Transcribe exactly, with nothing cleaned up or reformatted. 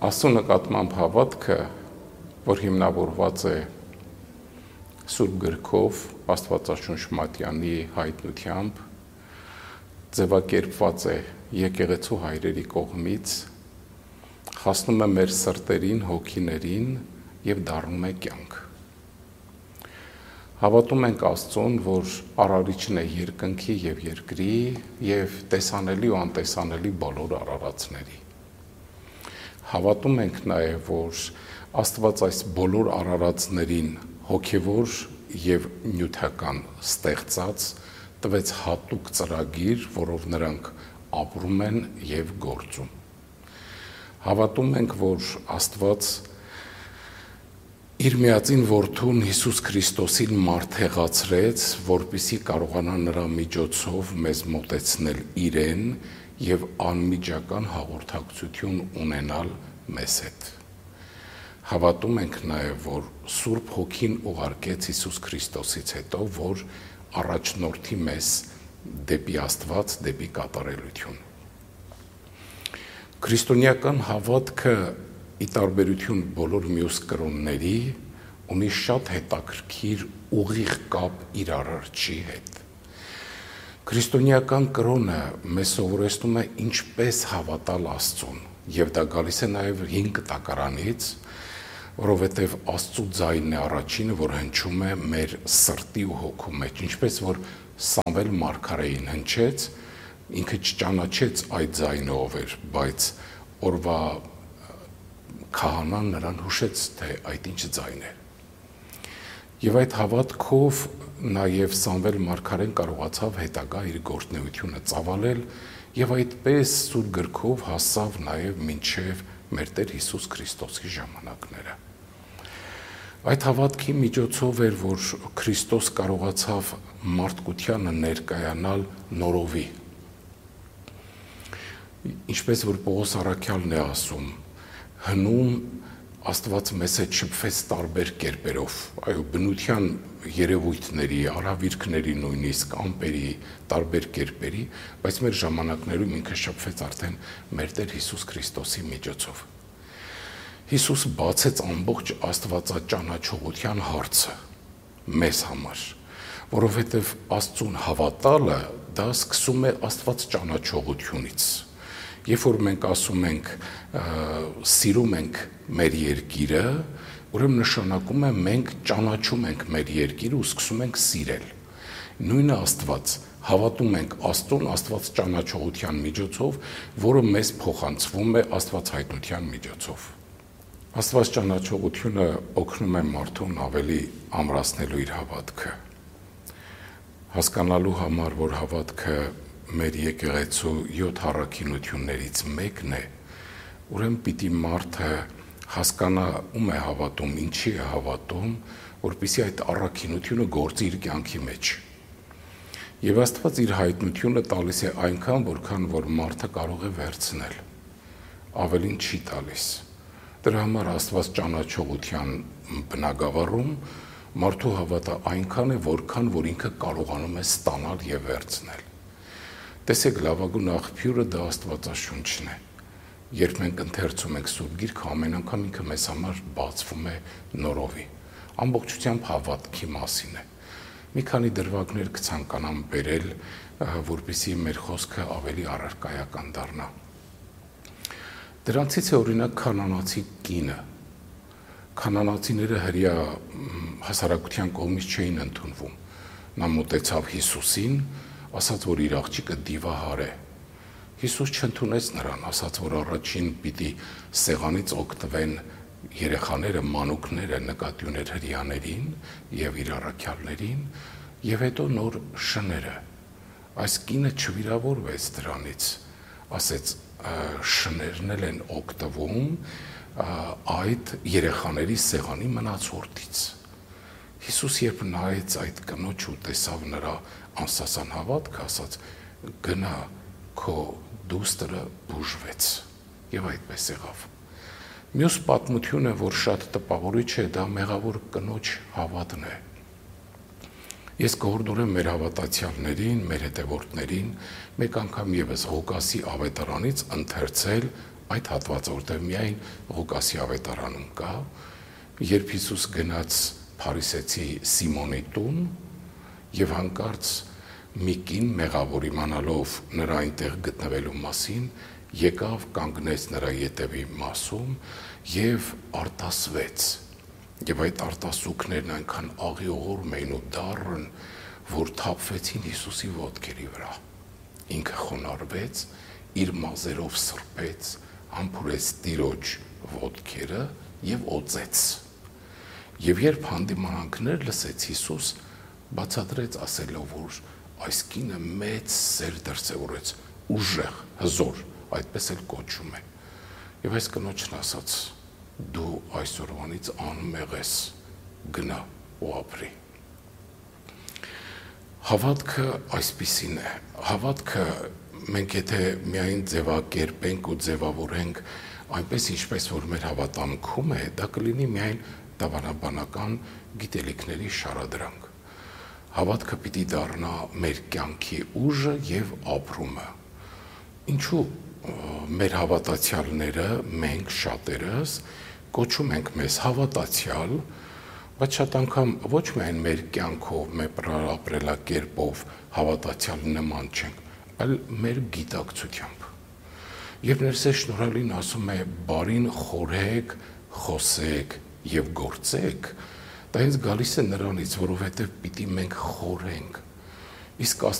Աստծո նկատմամբ հավատքը, որ հիմնավորված է Սուրբ գրքով, Աստվածաշունչ Մատյանի հայտնությամբ, ձևակերպված է եկեղեցու հայրերի կողմից, հասնում է մեր սրտերին, հոգիներին և դառնում է կյանք։ Հավատում ենք Աստծուն, որ արարիչն է երկնքի և երկրի և տեսանելի ու անտեսանելի բոլոր արարածների։ Հավատում ենք նաև, որ Աստված այս բոլոր արարածներին հոգևոր և նյութական ստեղծած տվեց հատուկ ծրագիր, որով նրանք ապրում են և գործում։ Հավատում ենք, որ Աստված իր միածին որդուն Հիսուս Քրիստոսին մարդեղացրեց, որպեսզի կարողանա նրա միջոցով մեզ մոտեցնել իրեն և անմիջական հաղորդակցություն ունենալ մեզ հետ։ Հավատում ենք նաև, որ Սուրբ Հոգին ուղարկեց Հիսուս Քրիստոսից հետո, որ առաջնորդի մեզ դեպի Աստված, դեպի կատարելություն։ Քրիստոնեական հավատքը, ի տարբերություն բոլոր մյուս կրոնների, ունի շատ հետաքրքիր ուղիղ կապ իր արարչի հետ։ Քրիստոնեական կրոնը մեզ սովորեցնում է ինչպես հավատալ Աստծուն, և դա գալիս է նաև հին կտակարանից, որովհետև Աստծու ձայնն է առաջինը, որ հնչում է մեր սրտի ու հոգու մեջ, ինչպես որ Սամվել մարգարեին հնչեց, ինքը չճանաչեց այդ ձայնը ով էր, բայց օրվա քահանան նրան հուշեց, թե այդ ինչ ձայն է։ Եվ այդ հավատքով նաև Սամվել մարգարեն կարողացավ հետագա իր գործունեությունը ծավալել և այդպես Սուրբ գրքով հասավ նաև մինչև մեր Տեր Հիսուս Քրիստոսի ժամանակները։ Այդ հավատքի միջոցով էր, որ Քրիստոս կարողացավ մարդկությանը ներկայանալ նորովի։ Ինչպես որ Պողոս առաքյալն է ասում, հնում Աստված մեզ հետ շփվեց տարբեր կերպերով, այո, բնության երևույթների, արհավիրքների նույնիսկ, ամպերի, տարբեր կերպերի, բայց մեր ժամանակներում ինքը շփվեց արդեն մեր Տեր Հիսուս Քրիստոսի միջոցով։ Հիսուս բացեց ամբողջ աստվածաճանաչողության հարցը մեզ համար, որովհետև Աստծուն հավատալը դա սկսում է Աստված ճանաչողությունից։ Երբ որ մենք ասում ենք սիրում ենք մեր երկիրը, ուրեմն նշանակում է մենք ճանաչում ենք մեր երկիրը ու սկսում ենք սիրել։ Նույնը Աստված, հավատում ենք Աստծուն Աստված ճանաչողության միջոցով, որը մեզ փոխանցվում է Աստված հայտնության միջոցով։ Աստված ճանաչողությունը օգնում է մարդուն ավելի ամրացնելու իր հավատքը։ Հասկանալու համար, որ հավատքը մեր եկեղեցու յոթ առաքինություններից մեկն է, ուրեմն պիտի մարդը հասկանա ում է հավատում, ինչի է հավատում, որպեսզի այդ առաքինությունը գործի իր կյանքի մեջ։ Եվ Աստված իր հայտնությունը տալիս է այնքան, որքան որ մարդը կարող է վերցնել, ավելին չի տալիս։ Դրա համար Աստված ճանաչողության բնագավառում մարդու հավատը այնքան է, որքան որ ինքը կարողանում է ստանալ և վերցնել։ Տեսեք, լավագույն աղբյուրը դա Աստվածաշունչն է։ Երբ մենք ընթերցում ենք Սուրբ Գիրքը, ամեն անգամ ինքը մեզ համար բացվում է նորովի։ Ամբողջությամբ հավատքի մասին է։ Մի քանի դրվագներ կցանկանամ բերել, որպեսզի մեր խոսքը ավելի առարկայական դառնա։ Դրանցից է օրինակ Քանանացի կինը։ Քանանացիները հրեա հասարակության կողմից չէին ընդունվում։ Նա մոտեցավ Հիսուսին, ասաց, որ իր աղջիկը դիվահար է։ Հիսուս չընդունեց նրան, ասաց, որ առաջին պիտի սեղանից օգտվեն երեխաները, մանուկները, նկատի ուներ հրեաներին և իր առաքյալներին, և հետո նոր շները։ Այս կինը չվիրավորվեց դրանից, ասեց, շներն էլ են օգտվում այդ երեխաների սեղանի մնացորդից։ Հիսուս երբ նայեց այդ կնոջ ու տեսավ նրա անսասան հավատքը, ասաց, գնա, քո դուստրը բուժվեց, և այդպես եղավ։ Մյուս պատմությունը, որ շատ տպավորիչ է, դա մեղավոր կնոջ հավատն է։ Ես կհորդորեմ մեր հավատացյալներին, մեր հետևորդներին մեկ անգամ ևս Ղուկասի ավետարանից ընթերցել այդ հատվածը, որտեղ միայն Ղուկասի ավետարանում կա, երբ Հիսուս գնաց Փարիսեցի Սիմոնի տուն եւ հանկարծ մի կին մեղավոր իմանալով նրա այնտեղ գտնվելու մասին, եկավ կանգնեց նրա ետևի մասում եւ արտասվեց։ Եվ այդ արտասուքներն այնքան աղիողորմ էին ու դառն, որ թափվեցին Հիսուսի ոտքերի վրա։ Ինքը խոնարհվեց, իր մազերով սրբեց, համբուրեց Տիրոջ ոտքերը եւ օծեց։ Եվ երբ հանդիմանանքներ լսեց Հիսուս, բացատրեց ասելով, որ այս կինը մեծ սեր դրսևորեց, ուժեղ, հզոր, այդպես էլ կոչում է։ Եվ այս կնոջն ասաց. դու այսօրվանից անմեղ ես, գնա ու ապրի։ Հավատքը այսպիսին է։ Հավատքը մենք եթե միայն ձևակերպենք ու ձևավորենք այնպես, ինչպես որ մեր հավատամքում է, դա կլինի միայն դավանաբանական գիտելիքների շարադրանք։ Հավատքը պիտի դառնա մեր կյանքի ուժը եւ ապրումը։ Ինչու մեր հավատացյալները, մենք շատերս կոչում ենք մեզ հավատացյալ, բայց շատ անգամ ոչ միայն մեր կյանքով, մեր ապրելակերպով հավատացյալ նման չենք, այլ մեր գիտակցությամբ։ Եվ ներսես շնորհալին ասում է բարին խորհեք, խոսեք եւ գործեք, դա հենց գալիս է նրանից, որովհետեւ պիտի մենք խորենք։ Իսկ